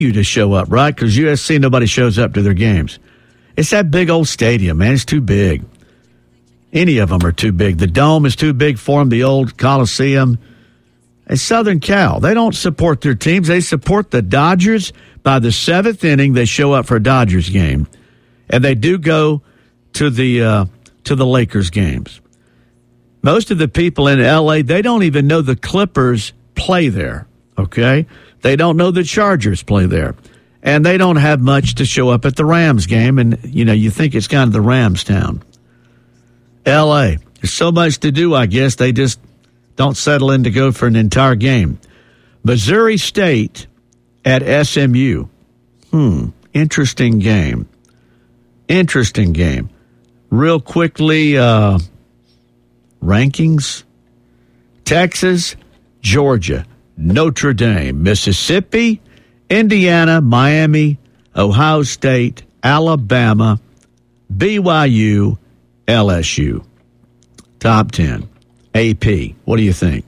to show up, right? Because USC, nobody shows up to their games. It's that big old stadium, man. It's too big. Any of them are too big. The Dome is too big for them, the old Coliseum. And Southern Cal, they don't support their teams. They support the Dodgers. By the seventh inning, they show up for a Dodgers game. And they do go to the Lakers games. Most of the people in L.A., they don't even know the Clippers play there, okay? They don't know the Chargers play there. And they don't have much to show up at the Rams game. And, you think it's kind of the Rams town. L.A., there's so much to do, I guess. They just don't settle in to go for an entire game. Missouri State at SMU. Interesting game. Interesting game. Real quickly, rankings. Texas, Georgia, Notre Dame, Mississippi, Indiana, Miami, Ohio State, Alabama, BYU, LSU. Top 10. AP. What do you think?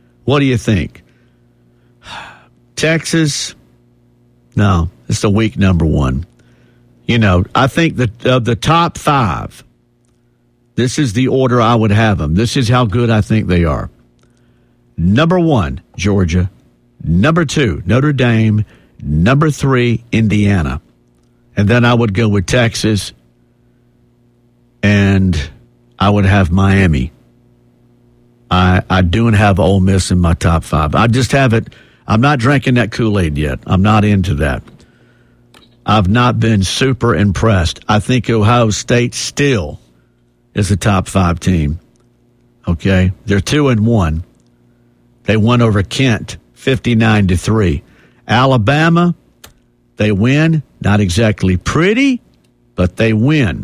Texas? No, it's the weak number one. I think that of the top five, this is the order I would have them. This is how good I think they are. Number 1, Georgia. Number 2, Notre Dame. Number 3, Indiana. And then I would go with Texas. And I would have Miami. I do have Ole Miss in my top 5. I just haven't. I'm not drinking that Kool-Aid yet. I'm not into that. I've not been super impressed. I think Ohio State still is a top 5 team. Okay? They're 2-1. They won over Kent 59-3. Alabama, they win. Not exactly pretty, but they win.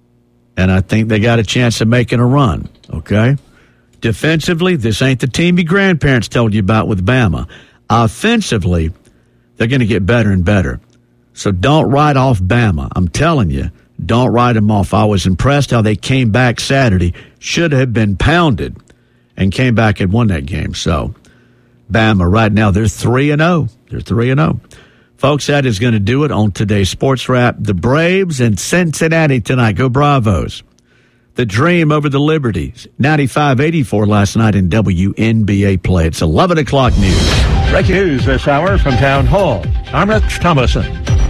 And I think they got a chance of making a run. Okay? Defensively, this ain't the team your grandparents told you about with Bama. Offensively, they're going to get better and better. So don't write off Bama. I'm telling you, don't write them off. I was impressed how they came back Saturday. Should have been pounded and came back and won that game. So Bama right now, they're 3-0. They're 3-0. Folks, that is going to do it on today's Sports Wrap. The Braves and Cincinnati tonight. Go Bravos. The Dream over the Liberties. 95-84 last night in WNBA play. It's 11 o'clock news. Breaking news this hour from Town Hall. I'm Rich Thomason.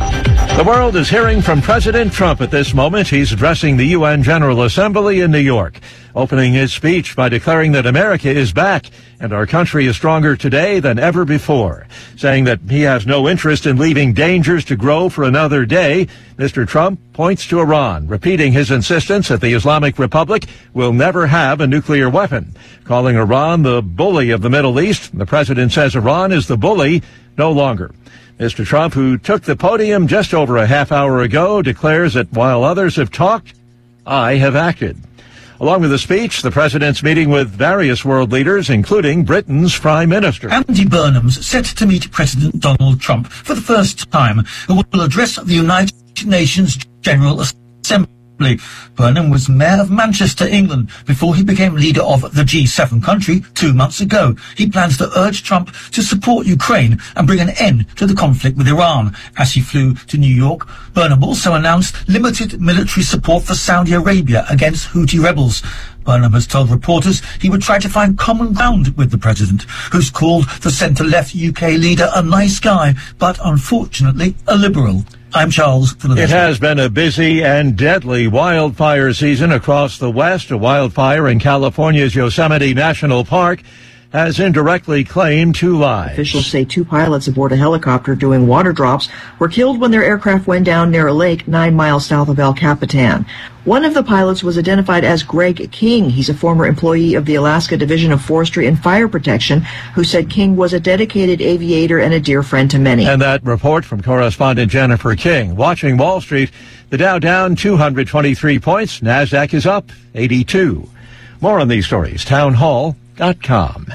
The world is hearing from President Trump at this moment. He's addressing the UN General Assembly in New York, opening his speech by declaring that America is back and our country is stronger today than ever before, saying that he has no interest in leaving dangers to grow for another day. Mr. Trump points to Iran, repeating his insistence that the Islamic Republic will never have a nuclear weapon, calling Iran the bully of the Middle East. The president says Iran is the bully no longer. Mr. Trump, who took the podium just over a half hour ago, declares that while others have talked, I have acted. Along with the speech, the president's meeting with various world leaders, including Britain's Prime Minister. Andy Burnham's set to meet President Donald Trump for the first time, who will address the United Nations General Assembly. Burnham was mayor of Manchester, England, before he became leader of the G7 country 2 months ago. He plans to urge Trump to support Ukraine and bring an end to the conflict with Iran. As he flew to New York, Burnham also announced limited military support for Saudi Arabia against Houthi rebels. Burnham has told reporters he would try to find common ground with the president, who's called the centre-left UK leader a nice guy, but unfortunately a liberal. I'm Charles. It has been a busy and deadly wildfire season across the West. A wildfire in California's Yosemite National Park has indirectly claimed 2 lives. Officials say 2 pilots aboard a helicopter doing water drops were killed when their aircraft went down near a lake 9 miles south of El Capitan. One of the pilots was identified as Greg King. He's a former employee of the Alaska Division of Forestry and Fire Protection, who said King was a dedicated aviator and a dear friend to many. And that report from correspondent Jennifer King. Watching Wall Street, the Dow down 223 points. NASDAQ is up 82. More on these stories, townhall.com.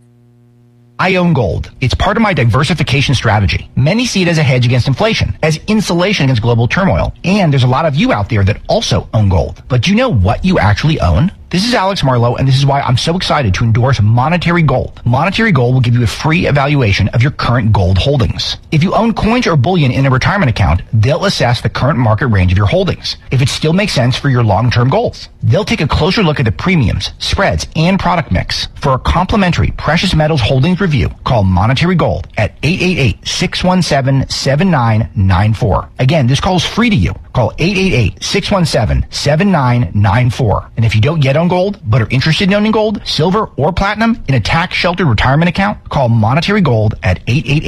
I own gold. It's part of my diversification strategy. Many see it as a hedge against inflation, as insulation against global turmoil. And there's a lot of you out there that also own gold. But do you know what you actually own? This is Alex Marlowe, and this is why I'm so excited to endorse Monetary Gold. Monetary Gold will give you a free evaluation of your current gold holdings. If you own coins or bullion in a retirement account, they'll assess the current market range of your holdings, if it still makes sense for your long-term goals. They'll take a closer look at the premiums, spreads, and product mix. For a complimentary precious metals holdings review, call Monetary Gold at 888-617-7994. Again, this call is free to you. Call 888-617-7994. And if you don't yet own gold, but are interested in owning gold, silver, or platinum in a tax-sheltered retirement account, call Monetary Gold at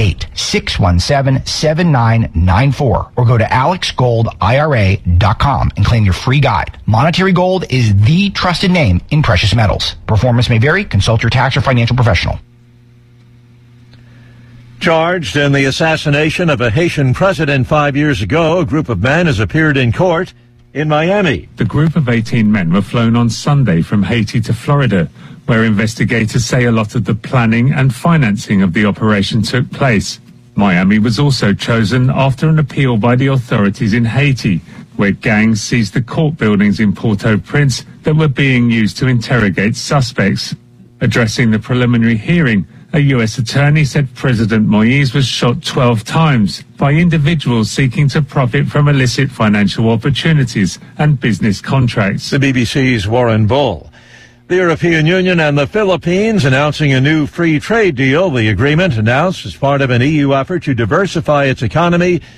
888-617-7994 or go to alexgoldira.com and claim your free guide. Monetary Gold is the trusted name in precious metals. Performance may vary. Consult your tax or financial professional. Charged in the assassination of a Haitian president 5 years ago, a group of men has appeared in court in Miami. The group of 18 men were flown on Sunday from Haiti to Florida, where investigators say a lot of the planning and financing of the operation took place. Miami was also chosen after an appeal by the authorities in Haiti, where gangs seized the court buildings in Port-au-Prince that were being used to interrogate suspects. Addressing the preliminary hearing, a U.S. attorney said President Moïse was shot 12 times by individuals seeking to profit from illicit financial opportunities and business contracts. The BBC's Warren Bull. The European Union and the Philippines announcing a new free trade deal. The agreement announced as part of an EU effort to diversify its economy